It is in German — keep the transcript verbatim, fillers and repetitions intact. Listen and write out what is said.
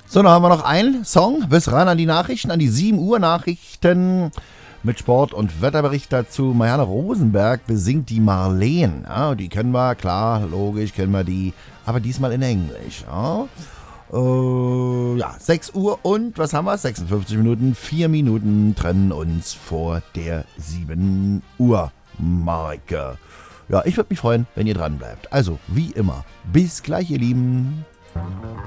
So, dann haben wir noch einen Song bis ran an die Nachrichten, an die sieben Uhr Nachrichten mit Sport- und Wetterbericht dazu. Marianne Rosenberg besingt die Marleen. Ja, die kennen wir, klar, logisch kennen wir die, aber diesmal in Englisch. Ja, äh, ja sechs Uhr und was haben wir? sechsundfünfzig Minuten, vier Minuten trennen uns vor der sieben Uhr Marke. Ja, ich würde mich freuen, wenn ihr dran bleibt. Also, wie immer, bis gleich, ihr Lieben.